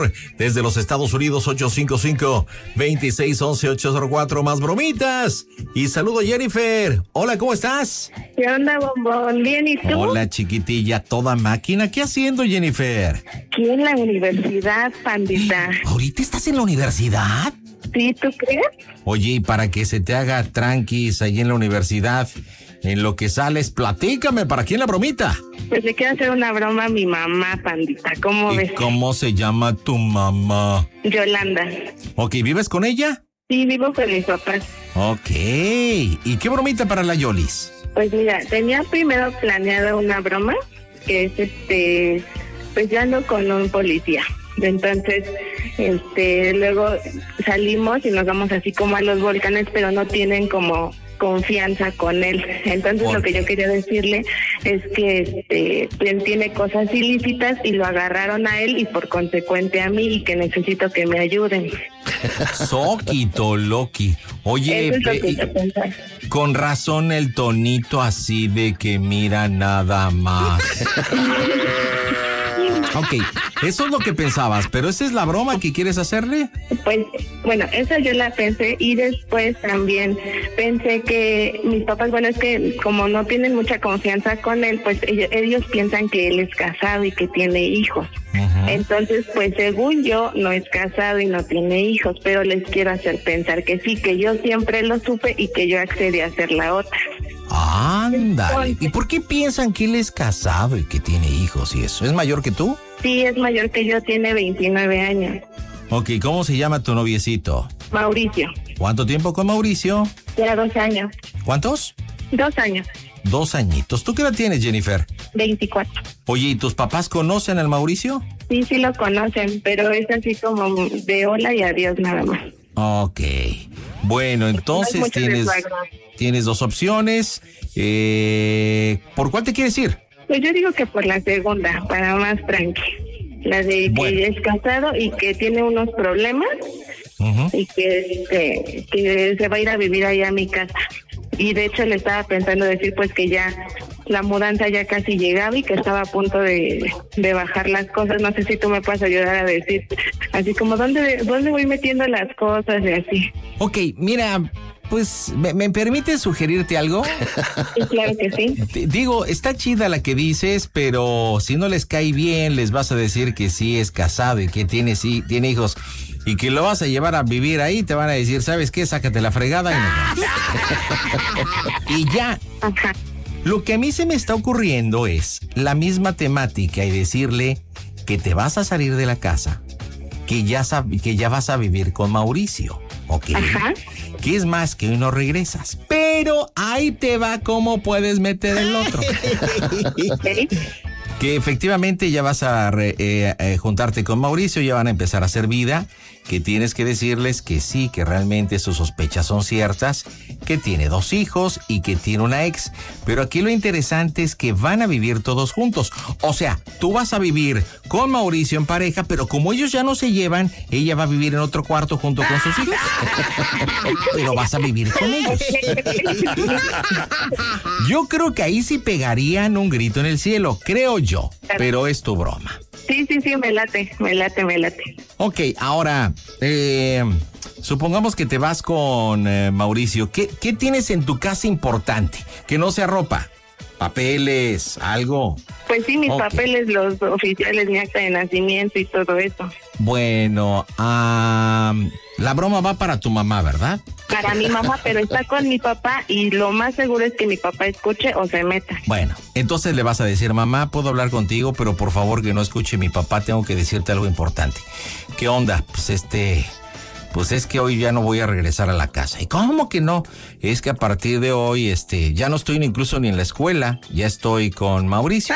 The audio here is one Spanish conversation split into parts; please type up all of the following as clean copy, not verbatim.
Desde los Estados Unidos, 855-2611-804, más bromitas. Y saludo a Jennifer. Hola, ¿cómo estás? ¿Qué onda, bombón? Bien, ¿y tú? Hola, chiquitilla, toda máquina. ¿Qué haciendo, Jennifer? Aquí en la universidad, pandita. ¿Ahorita estás en la universidad? ¿Sí, tú crees? Oye, y para que se te haga tranquis ahí en la universidad, en lo que sales, platícame, ¿para quién la bromita? Pues le quiero hacer una broma a mi mamá, pandita. ¿Cómo ves? ¿Y cómo se llama tu mamá? Yolanda. Ok, ¿vives con ella? Sí, vivo con mis papás. Ok, ¿y qué bromita para la Yolis? Pues mira, tenía primero planeada una broma, que es pues yo ando con un policía. Entonces, luego salimos y nos vamos así como a los volcanes, pero no tienen como confianza con él. Entonces lo que yo quería decirle es que él tiene cosas ilícitas y lo agarraron a él y por consecuente a mí, y que necesito que me ayuden. Soquito, Loki. Oye, eso es lo que yo pensaba. Con razón el tonito así de que mira nada más. Ok, eso es lo que pensabas, pero ¿esa es la broma que quieres hacerle? Pues, bueno, esa yo la pensé, y después también pensé que mis papás, bueno, es que como no tienen mucha confianza con él, pues ellos piensan que él es casado y que tiene hijos. Uh-huh. Entonces, pues según yo, no es casado y no tiene hijos, pero les quiero hacer pensar que sí, que yo siempre lo supe y que yo accedí a ser la otra. Ándale. ¿Y por qué piensan que él es casado y que tiene hijos y eso? ¿Es mayor que tú? Sí, es mayor que yo, tiene 29 años. Ok, ¿cómo se llama tu noviecito? Mauricio. ¿Cuánto tiempo con Mauricio? Ya 2 años. ¿Cuántos? 2 años. 2 añitos. ¿Tú qué edad tienes, Jennifer? 24. Oye, ¿y tus papás conocen al Mauricio? Sí, sí lo conocen, pero es así como de hola y adiós nada más. Ok. Bueno, entonces tienes 2 opciones. ¿Por cuál te quieres ir? Pues yo digo que por la segunda, para más tranqui. La de que es casado y que tiene unos problemas. Uh-huh. Y que se va a ir a vivir allá a mi casa. Y de hecho le estaba pensando decir pues que ya la mudanza ya casi llegaba y que estaba a punto de bajar las cosas. No sé si tú me puedes ayudar a decir así como dónde voy metiendo las cosas y así. Ok, mira, pues ¿me permites sugerirte algo? Sí, claro que sí. Digo, está chida la que dices, pero si no les cae bien, les vas a decir que sí es casado y que tiene hijos y que lo vas a llevar a vivir ahí, te van a decir, ¿sabes qué? Sácate la fregada y ya. Ajá. Lo que a mí se me está ocurriendo es la misma temática y decirle que te vas a salir de la casa, que ya vas a vivir con Mauricio, ¿ok? Ajá. Que es más que hoy no regresas, pero ahí te va cómo puedes meter el otro. ¿Sí? Que efectivamente ya vas a juntarte con Mauricio, ya van a empezar a hacer vida, que tienes que decirles que sí, que realmente sus sospechas son ciertas, que tiene 2 hijos y que tiene una ex, pero aquí lo interesante es que van a vivir todos juntos. O sea, tú vas a vivir con Mauricio en pareja, pero como ellos ya no se llevan, ella va a vivir en otro cuarto junto con sus hijos. Pero vas a vivir con ellos. Yo creo que ahí sí pegarían un grito en el cielo, creo yo, pero es tu broma. Sí, me late. Ok, ahora, supongamos que te vas con Mauricio. ¿Qué tienes en tu casa importante? Que no sea ropa, papeles, algo. Pues sí, mis papeles, los oficiales, mi acta de nacimiento y todo eso. Bueno, la broma va para tu mamá, ¿verdad? Para mi mamá, pero está con mi papá y lo más seguro es que mi papá escuche o se meta. Bueno, entonces le vas a decir, mamá, puedo hablar contigo, pero por favor que no escuche mi papá, tengo que decirte algo importante. ¿Qué onda? Pues es que hoy ya no voy a regresar a la casa. ¿Y cómo que no? Es que a partir de hoy, ya no estoy incluso ni en la escuela, ya estoy con Mauricio.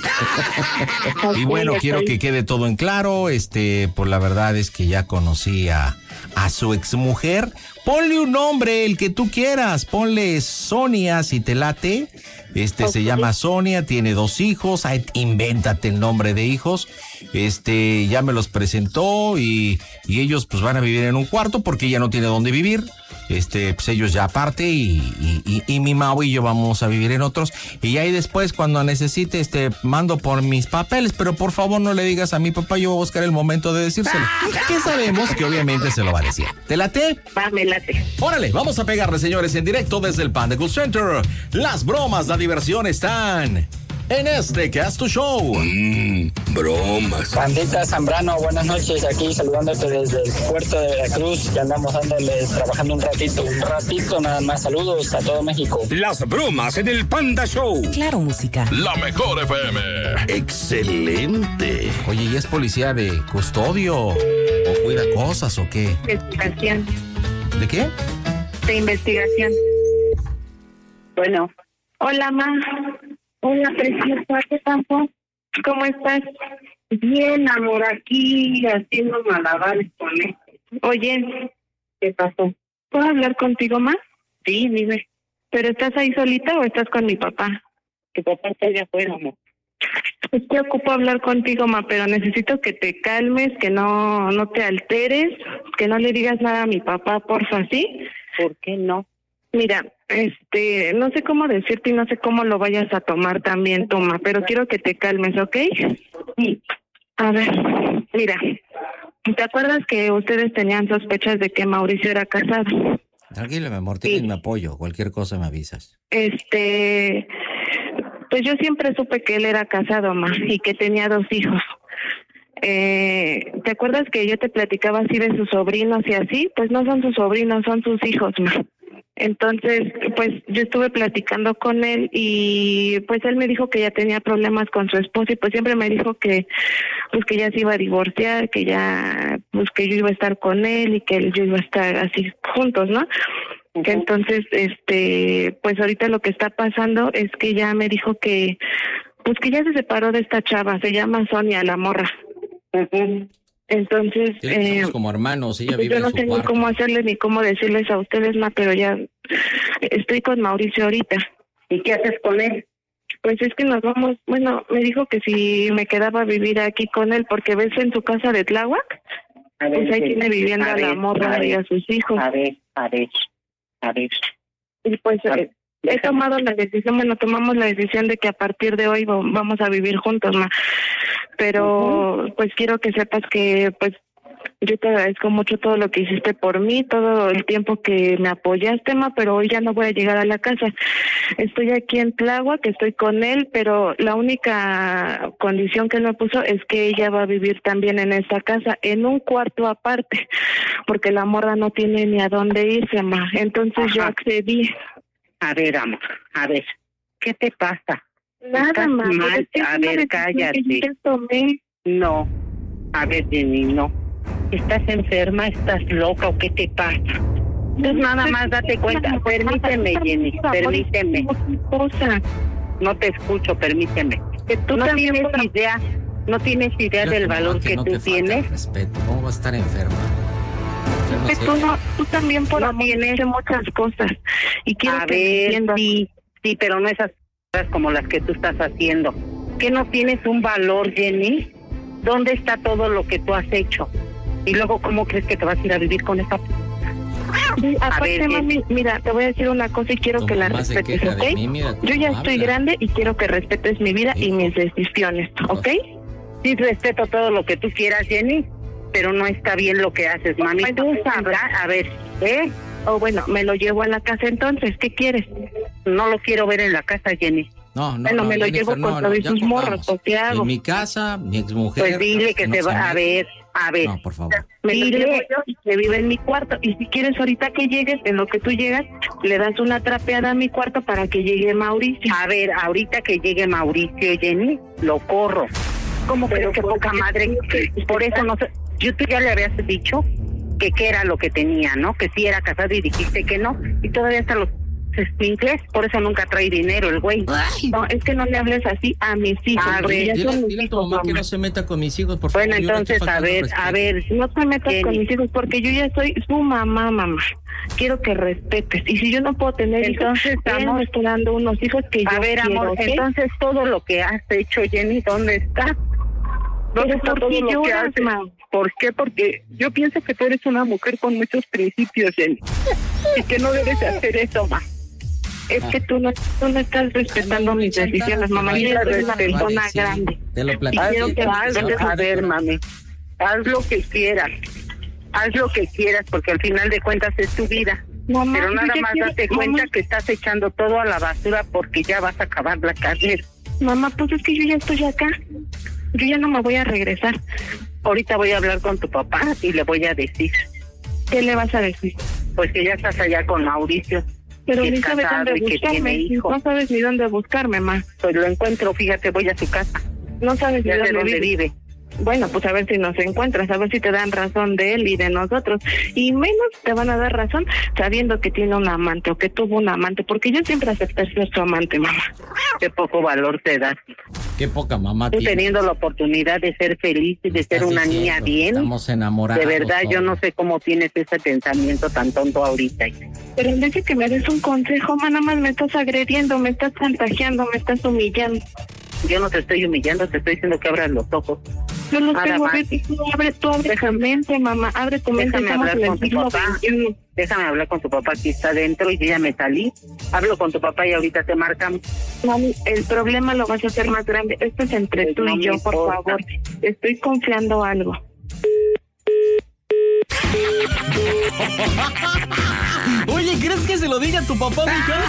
Y bueno, quiero que quede todo en claro, pues la verdad es que ya conocí a su exmujer. Ponle un nombre, el que tú quieras, ponle Sonia si te late. Se llama Sonia, tiene 2 hijos, invéntate el nombre de hijos. ya me los presentó y ellos pues van a vivir en un cuarto porque ella no tiene dónde vivir. Pues ellos ya aparte y mi Mau y yo vamos a vivir en otros. Y ahí después cuando necesite, mando por mis papeles, pero por favor no le digas a mi papá, yo voy a buscar el momento de decírselo. Que sabemos que obviamente se lo va a decir. ¿Te late? Va, me late. Órale, vamos a pegarle, señores, en directo desde el Panda Cool Center. Las bromas, la diversión están en este Casto Show. Bromas. Pandita Zambrano, buenas noches. Aquí saludándote desde el puerto de Veracruz. Ya andamos trabajando un ratito nada más. Saludos a todo México. Las bromas en el Panda Show. Claro, música. La mejor FM. Excelente. Oye, ¿y es policía de custodio o cuida cosas o qué? Investigación. ¿De qué? De investigación. Bueno. Hola, ma. Hola, preciosa, ¿qué pasó? ¿Cómo estás? Bien, amor, aquí haciendo malabares con él. Oye, ¿Qué pasó? ¿puedo hablar contigo, ma? Sí, dime. ¿Pero estás ahí solita o estás con mi papá? Tu papá está allá afuera, amor. Es que ocupo hablar contigo, ma, pero necesito que te calmes, que no te alteres, que no le digas nada a mi papá, porfa, ¿sí? ¿Por qué no? Mira, no sé cómo decirte y no sé cómo lo vayas a tomar también, toma, pero quiero que te calmes, ¿ok? Sí. A ver, mira, ¿te acuerdas que ustedes tenían sospechas de que Mauricio era casado? Tranquilo, mi amor, tienes mi apoyo. Cualquier cosa me avisas. Pues yo siempre supe que él era casado, ma, y que tenía 2 hijos. ¿Te acuerdas que yo te platicaba así de sus sobrinos y así? Pues no son sus sobrinos, son sus hijos, ma. Entonces, pues yo estuve platicando con él y pues él me dijo que ya tenía problemas con su esposa y pues siempre me dijo que pues que ya se iba a divorciar, que ya pues que yo iba a estar con él y que yo iba a estar así juntos, ¿no? Uh-huh. Que entonces, pues ahorita lo que está pasando es que ya me dijo que pues que ya se separó de esta chava, se llama Sonia, la morra. Uh-huh. Entonces, somos como hermanos, ella vive yo no en su sé ni cuarto. cómo hacerles ni cómo decirles a ustedes, ma, pero ya estoy con Mauricio ahorita. ¿Y qué haces con él? Pues es que nos vamos, bueno, me dijo que si me quedaba a vivir aquí con él, porque ves en su casa de Tláhuac, A ver, pues ahí tiene viviendo a la morra y a sus hijos. A ver. Y pues he déjame. tomado la decisión, bueno, tomamos la decisión de que a partir de hoy vamos a vivir juntos, ma. Pero pues quiero que sepas que pues yo te agradezco mucho todo lo que hiciste por mí, todo el tiempo que me apoyaste, ma, pero hoy ya no voy a llegar a la casa. Estoy aquí en Tláhuac, estoy con él, pero la única condición que él me puso es que ella va a vivir también en esta casa, en un cuarto aparte, porque la morra no tiene ni a dónde irse, ma. Entonces yo accedí. A ver, amor, a ver, ¿qué te pasa? Nada, Estás ma. mal. Pues es que es A una ver, decisión cállate. que yo tomé. No. A ver, Jenny, no. ¿Estás enferma? ¿Estás loca o qué te pasa? Pues nada más date cuenta. Permíteme, Jenny, permíteme. Cosa. No te escucho, permíteme. Que tú No también tienes idea del valor que tú tienes. Respeto, ¿cómo vas a estar enferma? Que tú también por amor tienes muchas cosas y quiero A que me ver, entiendas. sí, pero no esas cosas como las que tú estás haciendo. ¿Que no tienes un valor, Jenny? ¿Dónde está todo lo que tú has hecho? Y luego, ¿cómo crees que te vas a ir a vivir con esa? Sí, A aparte, ver, mami, mira, te voy a decir una cosa y quiero Tu que la mamá se respetes, queja de ¿ok? mí, mira Yo ya cómo estoy habla. grande y quiero que respetes mi vida y mis decisiones, ¿ok? Sí, respeto todo lo que tú quieras, Jenny, pero no está bien lo que haces, mami. Bueno, Tú sabrás, a ver, O bueno, me lo llevo a la casa entonces, ¿qué quieres? no lo quiero ver en la casa, Jenny. No, Bueno, me lo Jennifer, llevo con todos ya sus morros, cortamos. ¿o qué hago? En mi casa, mi exmujer. Pues dile que no te se va, a mete. ver. No, por favor. Me lo Dile. llevo yo y que vive en mi cuarto. Y si quieres, ahorita que llegues, en lo que tú llegas, le das una trapeada a mi cuarto para que llegue Mauricio. A ver, ahorita que llegue Mauricio, Jenny, lo corro. ¿Cómo Pero crees que ¿por poca qué? madre? Por eso no sé. Tú ya le habías dicho que qué era lo que tenía, ¿no? Que sí era casado y dijiste que no. Y todavía hasta los escuincles, por eso nunca trae dinero el güey. No, es que no le hables así a mis hijos, A porque ver, ya son mis Dile a tu hijos, mamá que mamá. no se meta con mis hijos, por favor. Bueno, Yo no estoy entonces, faltando a respeto. ver. No te metas Jenny. con mis hijos porque yo ya soy su mamá, mamá. Quiero que respetes. Y si yo no puedo tener Entonces, hijos, él amor, me está dando unos hijos que A yo ver, quiero, amor, ¿ok? entonces todo lo que has hecho, Jenny, ¿dónde está? ¿Dónde está todo lo que haces? ¿Por qué? Porque yo pienso que tú eres una mujer con muchos principios, Jenny, y que no debes de hacer eso, ma. Es que tú no estás respetando mis decisiones, mamá. Yo soy una persona grande. Te lo platico. A ver, mami, haz lo que quieras. Haz lo que quieras, porque al final de cuentas es tu vida. Mamá, pero nada más date cuenta que estás echando todo a la basura porque ya vas a acabar la carrera. Mamá, pues es que yo ya estoy acá. Yo ya no me voy a regresar. Ahorita voy a hablar con tu papá y le voy a decir. ¿Qué le vas a decir? Pues que ya estás allá con Mauricio. Pero ni sabes dónde buscarme. No sabes ni dónde buscarme, ma. Pues lo encuentro, fíjate, voy a su casa. No sabes ni dónde vive. Bueno, pues a ver si nos encuentras, a ver si te dan razón de él y de nosotros. Y menos te van a dar razón sabiendo que tiene un amante o que tuvo un amante, porque yo siempre acepté ser su amante, mamá. Qué poco valor te das. Qué poca mamá tú tienes. Teniendo la oportunidad de ser feliz y de ser una niña bien. Estamos enamorados. De verdad, yo no sé cómo tienes ese pensamiento tan tonto ahorita. Pero en vez de que me des un consejo, nada más me estás agrediendo, me estás chantajeando, me estás humillando. Yo no te estoy humillando, te estoy diciendo que abras los ojos. Yo los tengo que abre tu mente, mamá, abre tu mente. Déjame hablar con tu papá. Déjame hablar con tu papá que está adentro y yo ya me salí. Hablo con tu papá y ahorita te marcan. Mami, el problema lo vas a hacer más grande. Esto es entre tú y yo, por favor. Estoy confiando algo. Oye, ¿crees que se lo diga a tu papá, mija?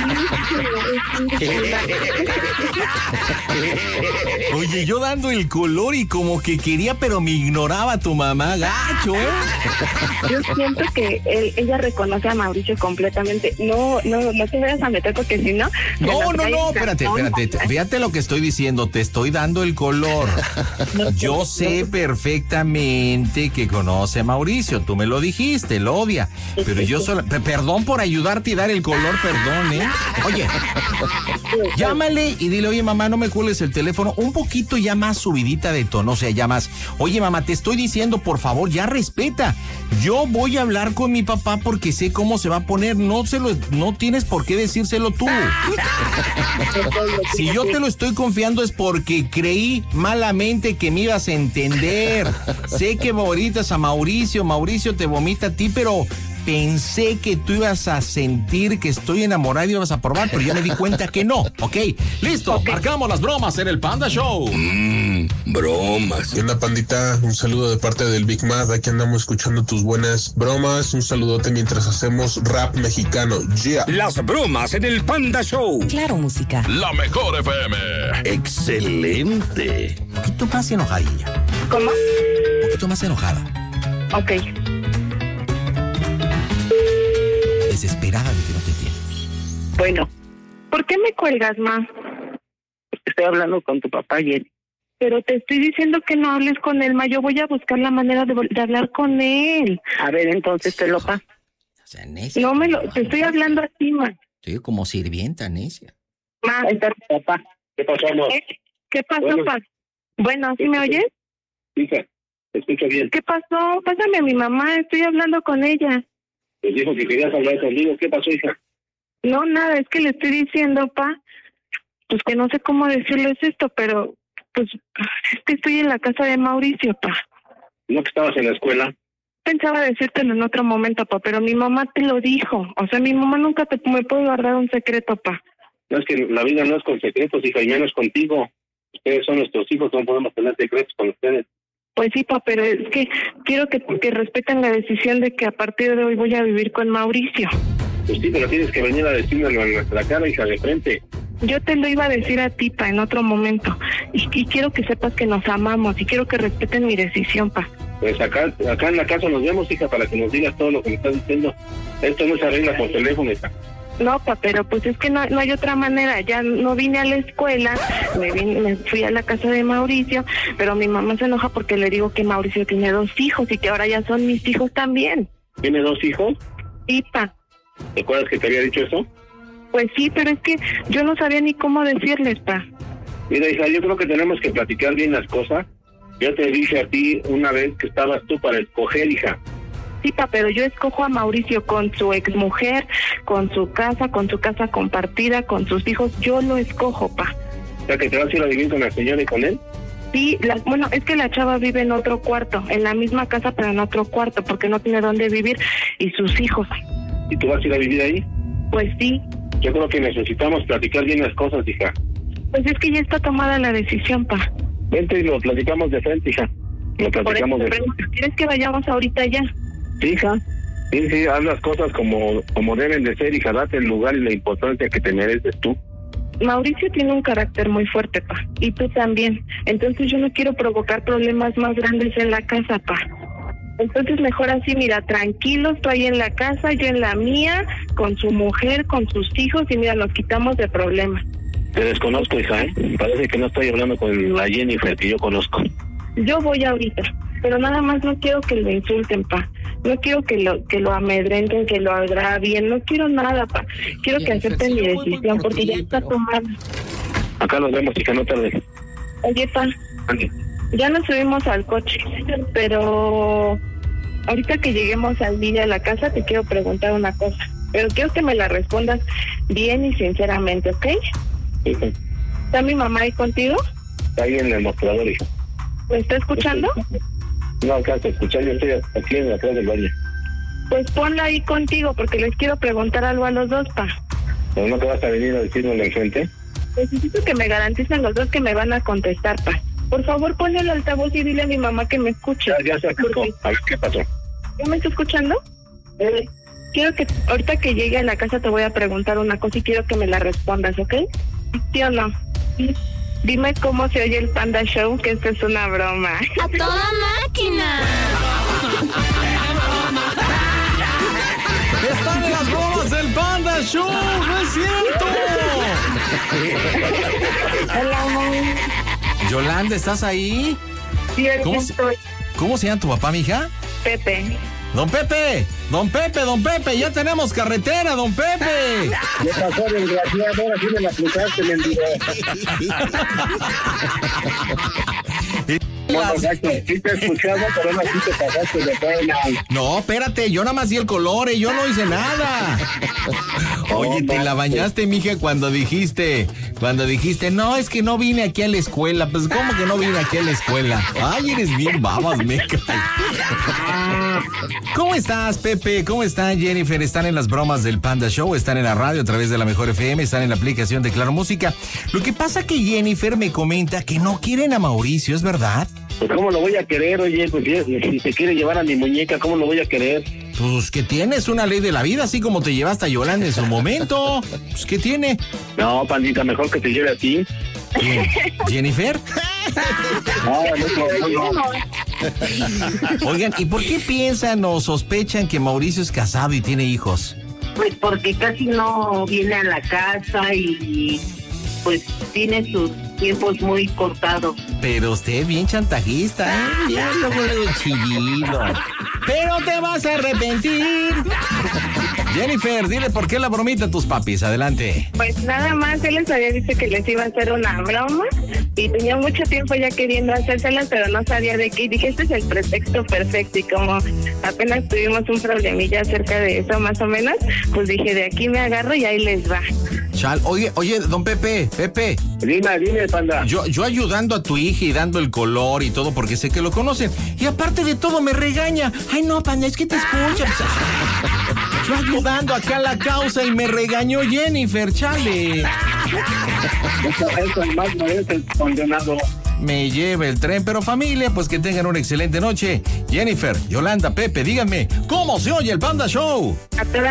Oye, yo dando el color y como que quería, pero me ignoraba tu mamá, gacho, ¿eh? Yo siento que ella reconoce a Mauricio completamente. No te vayas a meter porque si no... No, espérate. Fíjate lo que estoy diciendo, te estoy dando el color. Yo sé perfectamente que conoce a Mauricio, tú me lo dijiste, lo odia, pero yo solo... Perdón por ayudarte y dar el color, perdón, ¿eh? Oye, llámale y dile, oye, mamá, no me cuelgues el teléfono, un poquito ya más subidita de tono, o sea, ya más. Oye, mamá, te estoy diciendo, por favor, ya respeta. Yo voy a hablar con mi papá porque sé cómo se va a poner, no tienes por qué decírselo tú. Si yo te lo estoy confiando es porque creí malamente que me ibas a entender. Sé que vomitas a Mauricio te vomita a ti, pero pensé que tú ibas a sentir que estoy enamorado y ibas a probar, pero ya me di cuenta que no. Ok, listo, marcamos las bromas en el Panda Show. Bromas. ¿Qué onda, pandita? Un saludo de parte del Big Mad. Aquí andamos escuchando tus buenas bromas. Un saludote mientras hacemos rap mexicano. Yeah. Las bromas en el Panda Show. Claro, música. La mejor FM. Excelente. Un poquito más enojadilla. ¿Cómo? Un poquito más enojada. Ok. Desesperada de que no te tiene. Bueno. ¿Por qué me cuelgas, ma? Estoy hablando con tu papá, Jenny. Pero te estoy diciendo que no hables con él, ma. Yo voy a buscar la manera de hablar con él. A ver, entonces te lo paso. O sea, necia. No te estoy hablando a ti, ma. Estoy como sirvienta, necia. Ma. Ahí está tu papá. ¿Qué pasó, amor? ¿Qué pasó, pa? Bueno, ¿sí me oyes? Hija, te escucho bien. ¿Qué pasó? Pásame a mi mamá, estoy hablando con ella. Pues dijo que querías hablar conmigo. ¿Qué pasó, hija? No, nada, es que le estoy diciendo, pa, pues que no sé cómo decirles esto, pero pues es que estoy en la casa de Mauricio, pa. ¿No que estabas en la escuela? Pensaba decírtelo en otro momento, pa, pero mi mamá te lo dijo. O sea, mi mamá nunca me puede guardar un secreto, pa. No, es que la vida no es con secretos, hija, y menos contigo. Ustedes son nuestros hijos, no podemos tener secretos con ustedes. Pues sí, pa, pero es que quiero que respeten la decisión de que a partir de hoy voy a vivir con Mauricio. Pues sí, pero tienes que venir a decírmelo en nuestra cara, hija, de frente. Yo te lo iba a decir a ti, pa, en otro momento. Y quiero que sepas que nos amamos y quiero que respeten mi decisión, pa. Pues acá en la casa nos vemos, hija, para que nos digas todo lo que me estás diciendo. Esto no se arregla por teléfono, hija. No, pa, pero pues es que no hay otra manera. Ya no vine a la escuela, me fui a la casa de Mauricio, pero mi mamá se enoja porque le digo que Mauricio tiene 2 hijos y que ahora ya son mis hijos también. ¿Tiene 2 hijos? Sí, pa. ¿Te acuerdas que te había dicho eso? Pues sí, pero es que yo no sabía ni cómo decirles, pa. Mira, hija, yo creo que tenemos que platicar bien las cosas. Yo te dije a ti una vez que estabas tú para escoger, hija. Sí, pa, pero yo escojo a Mauricio con su exmujer, con su casa compartida, con sus hijos. Yo lo escojo, pa. O sea, que te vas a ir a vivir con la señora y con él. Sí, bueno, es que la chava vive en otro cuarto, en la misma casa, pero en otro cuarto, porque no tiene dónde vivir, y sus hijos. ¿Y tú vas a ir a vivir ahí? Pues sí. Yo creo que necesitamos platicar bien las cosas, hija. Pues es que ya está tomada la decisión, pa. Vente y lo platicamos de frente, hija. Lo platicamos de frente. ¿Quieres que vayamos ahorita ya? Sí, hija. Sí, haz las cosas como deben de ser, hija. Date el lugar y la importancia que te mereces tú. Mauricio tiene un carácter muy fuerte, pa. Y tú también. Entonces yo no quiero provocar problemas más grandes en la casa, pa. Entonces mejor así, mira, tranquilos, tú ahí en la casa, yo en la mía, con su mujer, con sus hijos, y mira, nos quitamos de problemas. Te desconozco, hija, ¿eh? Parece que no estoy hablando con la Jennifer que yo conozco. Yo voy ahorita, pero nada más no quiero que lo insulten, pa. No quiero que lo amedrenten, que lo agravien, no quiero nada, pa. Quiero que acepten mi decisión, porque ya está tomada. Acá nos vemos, hija, no tardes. Oye, pa, ya nos subimos al coche, pero ahorita que lleguemos al día a la casa te quiero preguntar una cosa, pero quiero que me la respondas bien y sinceramente, ¿ok? Sí. ¿Está mi mamá ahí contigo? Está ahí en el mostrador, hija. ¿Me está escuchando? No alcanzo a escuchar, yo estoy aquí atrás del baño. Pues ponla ahí contigo, porque les quiero preguntar algo a los dos, pa. ¿Pero no te vas a venir a decirme enfrente? Necesito que me garanticen los dos que me van a contestar, pa. Por favor, ponle el altavoz y dile a mi mamá que me escuche. Ya se acercó. A ver, ¿qué pasó? ¿Ya me está escuchando? Quiero que ahorita que llegue a la casa te voy a preguntar una cosa y quiero que me la respondas, ¿ok? ¿Sí o no? Dime cómo se oye el Panda Show, que esto es una broma. ¡A toda máquina! ¡Están en las bromas del Panda Show! ¡No es cierto! Hola, mamá. Yolanda, ¿estás ahí? Sí, aquí estoy. ¿Cómo se llama tu papá, mija? Pepe. ¡Don Pepe! ¡Don Pepe, don Pepe! ¡Ya tenemos carretera, don Pepe! ¿Qué pasó, desgraciado? Ahora sí me la aplicaste, mendigo. Sí te he escuchado, pero no sí te pasaste de pena. No, espérate, yo nada más di el color, yo no hice nada. Oye, te la bañaste, mija, cuando dijiste, no, es que no vine aquí a la escuela. Pues, ¿cómo que no vine aquí a la escuela? Ay, eres bien babas, meca. ¿Cómo estás, Pepe? ¿Cómo está Jennifer? Están en las bromas del Panda Show, están en la radio a través de la Mejor FM, están en la aplicación de Claro Música. Lo que pasa que Jennifer me comenta que no quieren a Mauricio, ¿es verdad? Pues, ¿cómo lo voy a querer, oye? Pues si te quiere llevar a mi muñeca, ¿cómo lo voy a querer? Pues que tienes una ley de la vida, así como te llevaste a Yolanda en su momento. Pues ¿qué tiene? No, pandita, mejor que te lleve a ti. ¿Quién? ¿Jennifer? No. Oigan, ¿y por qué piensan o sospechan que Mauricio es casado y tiene hijos? Pues porque casi no viene a la casa y pues tiene sus tiempos muy cortados. Pero usted bien chantajista, ¿eh? Ya luego chillido. Pero te vas a arrepentir. Jennifer, dile por qué la bromita a tus papis. Adelante. Pues nada más, él les había dicho que les iba a hacer una broma y tenía mucho tiempo ya queriendo hacérsela, pero no sabía de qué. Y dije, este es el pretexto perfecto. Y como apenas tuvimos un problemilla acerca de eso, más o menos, pues dije, de aquí me agarro y ahí les va. Chal, oye, don Pepe. Dime, panda. Yo ayudando a tu hija y dando el color y todo porque sé que lo conocen. Y aparte de todo me regaña. Ay, no, panda, es que te escucha. Yo ayudando acá a la causa y me regañó Jennifer, chale. Eso más no es el condenado. Me lleva el tren, pero familia, pues que tengan una excelente noche. Jennifer, Yolanda, Pepe, díganme, ¿cómo se oye el Panda Show? A toda